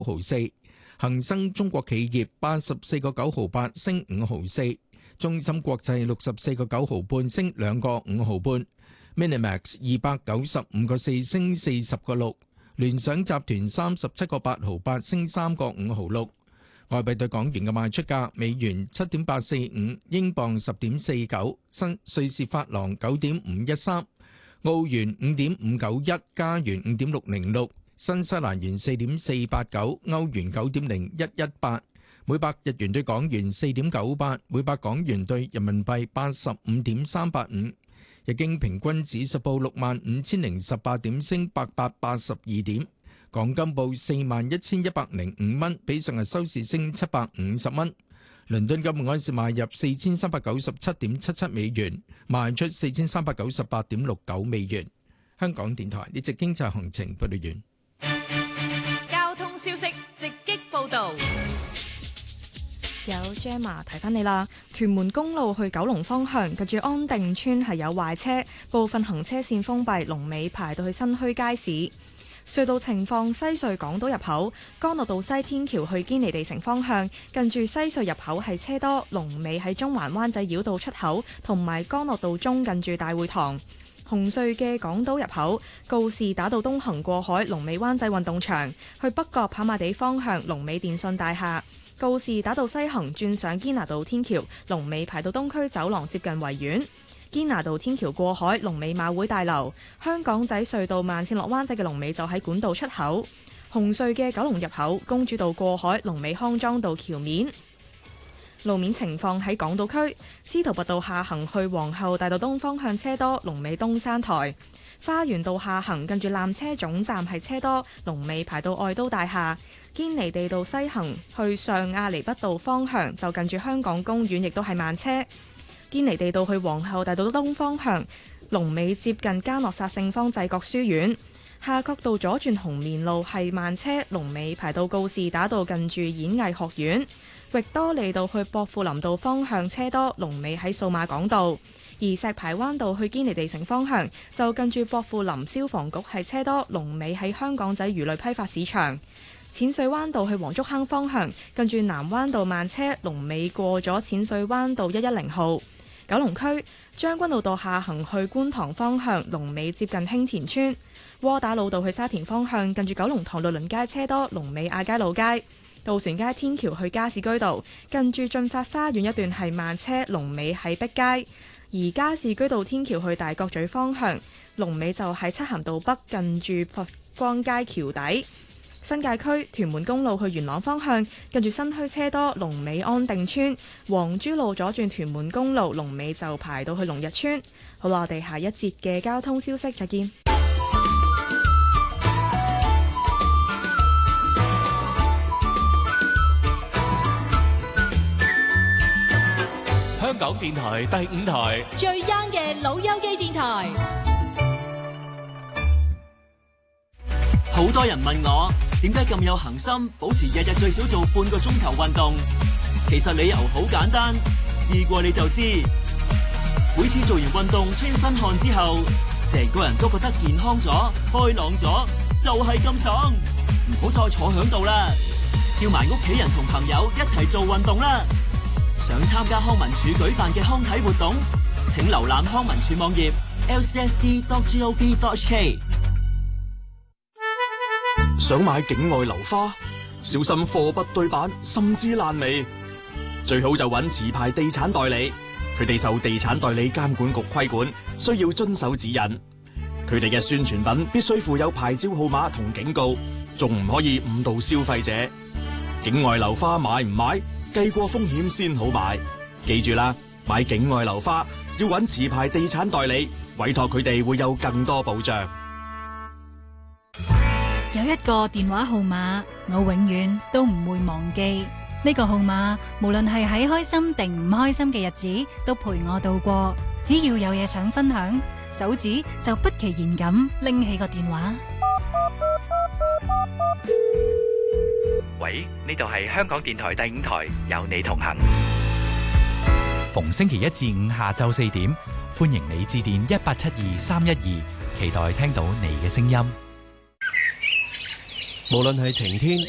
毫4，恒生中國企業84個9毫8升5毫4，中芯國際64個9毫半升2個5毫半，Minimax 295個4升40個6，聯想集團37個8毫8升3個5毫6。外幣對港元嘅賣出價：美元7.845，英鎊10.49，新瑞士法郎9.513，澳元5.591，加元5.606，新西蘭元4.489，歐元9.0118，每百日元對港元4.98，每百港元對人民幣85.385。日經平均指數報65,018點，升882點。港金報41,105蚊，比上日收市升750蚊。倫敦金每盎司買入4,397.77美元，賣出4,398.69美元。香港電台呢節經濟行情報道完。 交通消息直擊報導。 有 Gemma 提翻你啦，屯門公路去九龍方向，近住安定村係有壞車，部分行車線封閉，龍尾排到去新墟街市。隧道情況：西隧港島入口，干諾道西天橋去堅尼地城方向，近住西隧入口係車多，龍尾喺中環灣仔繞道出口，同埋干諾道中近住大會堂。紅隧嘅港島入口，告士打道東行過海，龍尾灣仔運動場；去北角跑馬地方向，龍尾電訊大廈。告士打道西行轉上堅拿道天橋，龍尾排到東區走廊接近維園。堅拿道天橋過海，龍尾馬會大樓。香港仔隧道慢線落灣仔嘅龍尾就喺管道出口。紅隧嘅九龍入口，公主道過海，龍尾康莊道橋面。路面情況喺港島區，司徒拔道下行去皇后大道東方向車多，龍尾東山台。花園道下行近住纜車總站係車多，龍尾排到愛都大廈。堅尼地道西行去上亞厘畢道方向，就近住香港公園，亦都係慢車。堅尼地道去皇后大道東方向，龍尾接近嘉諾撒聖方濟各書院。夏慤道左轉紅棉路係慢車，龍尾排到告士打道近住演藝學院。域多利道去薄扶林道方向車多，龍尾喺數碼港道。而石排灣道去堅尼地城方向，就近住薄扶林消防局係車多，龍尾喺香港仔魚類批發市場。淺水灣道去黃竹坑方向，近住南灣道慢車，龍尾過咗淺水灣道110號。九龍區將軍澳道下行去觀塘方向，龍尾接近興田村。窩打老道去沙田方向，近住九龍塘律倫街車多，龍尾亞皆老街。渡船街天橋去加士居道，近住駿發花園一段係慢車，龍尾喺碧街。而加士居道天橋去大角咀方向，龍尾就喺漆咸道北近住佛光街橋底。新界區屯門公路去元朗方向，近住新墟車多，龍尾安定村。黃珠路左轉屯門公路，龍尾就排到去龍日村。好啦，我哋下一節嘅交通消息再見。 香港電台第5台最 young 嘅老友記電台。 好多人問我點解咁有恒心，保持日日最少做半個鐘頭運動。其實理由好簡單，試過你就知。每次做完運動出身汗之後，成個人都覺得健康咗、開朗咗，就係咁爽。唔好再坐響度啦，叫埋屋企人同朋友一齊做運動啦。想參加康文署舉辦嘅康體活動，請瀏覽康文署網頁 lcsd.gov.hk。 想買境外樓花，小心貨不對版，甚至爛尾。最好就揾持牌地產代理，佢哋受地產代理監管局規管，需要遵守指引。佢哋嘅宣傳品必須附有牌照號碼同警告，仲唔可以誤導消費者。境外樓花買唔買？計過風險先好買，記住啦！買境外樓花要揾持牌地產代理，委託佢哋會有更多保障。 有一個電話號碼，我永遠都唔會忘記。呢個號碼無論係喺開心定唔開心嘅日子，都陪我度過。只要有嘢想分享，手指就不其然咁拎起個電話。 喂，呢度係香港電台第5台，有你同行。 逢星期一至五下晝4點，歡迎你致電1872-312，期待聽到你嘅聲音。 無論係晴天